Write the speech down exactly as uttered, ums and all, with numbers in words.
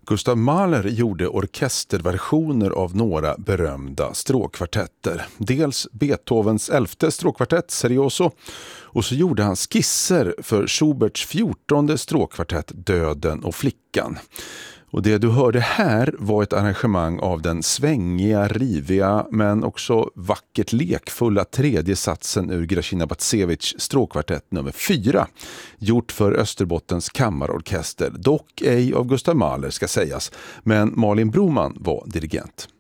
Gustav Mahler gjorde orkesterversioner av några berömda stråkkvartetter. Dels Beethovens elfte stråkkvartett, Serioso, och så gjorde han skisser för Schuberts fjortonde stråkkvartett, Döden och flickan. Och det du hörde här var ett arrangemang av den svängiga, riviga men också vackert lekfulla tredje satsen ur Gracina Batsevich stråkkvartett nummer fyra, gjort för Österbottens kammarorkester, dock ej av Gustav Mahler ska sägas, men Malin Broman var dirigent.